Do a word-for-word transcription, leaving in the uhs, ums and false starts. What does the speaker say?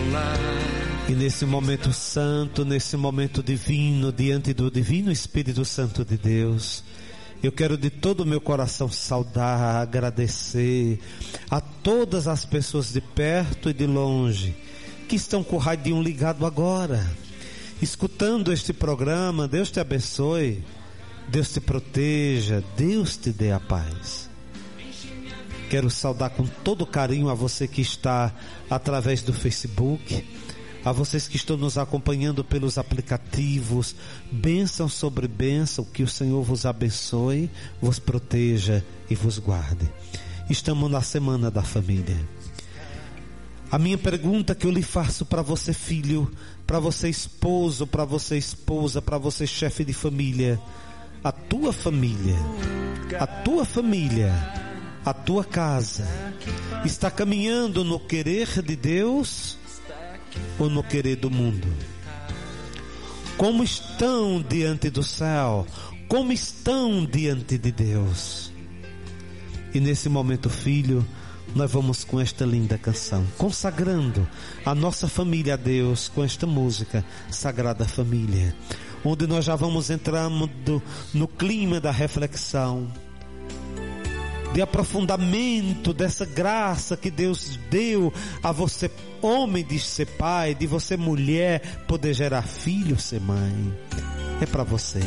E nesse momento santo, nesse momento divino, diante do divino Espírito Santo de Deus, eu quero de todo o meu coração saudar, agradecer a todas as pessoas de perto e de longe que estão com o radinho ligado agora, escutando este programa. Deus te abençoe, Deus te proteja, Deus te dê a paz. Quero saudar com todo carinho a você que está através do Facebook, a vocês que estão nos acompanhando pelos aplicativos. Bênção sobre bênção, que o Senhor vos abençoe, vos proteja e vos guarde. Estamos na Semana da Família. A minha pergunta que eu lhe faço para você, filho, para você, esposo, para você, esposa, para você, chefe de família: a tua família, a tua família, a tua casa está caminhando no querer de Deus ou no querer do mundo? Como estão diante do céu? Como estão diante de Deus? E nesse momento, filho, nós vamos com esta linda canção, consagrando a nossa família a Deus, com esta música, Sagrada Família, onde nós já vamos entrando no clima da reflexão, de aprofundamento dessa graça que Deus deu a você, homem, de ser pai, de você, mulher, poder gerar filho, ser mãe. É para você.